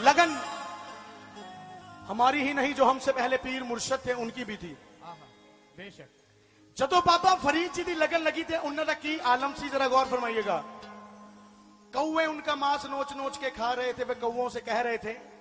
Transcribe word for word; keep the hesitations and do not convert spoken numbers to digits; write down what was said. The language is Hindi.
लगन हमारी ही नहीं, जो हमसे पहले पीर मुर्शद थे उनकी भी थी। बेशक। जदों बाबा फरीद जी की लगन लगी थे उन्होंने की आलम सी, जरा गौर फरमाइएगा। कौवे उनका मांस नोच नोच के खा रहे थे, वे कौवों से कह रहे थे